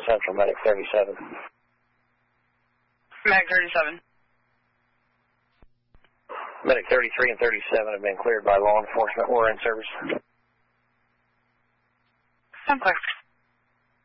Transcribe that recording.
Central, Medic 37. Medic 37. Medic 33 and 37 have been cleared by law enforcement. We're in service. I'm clear.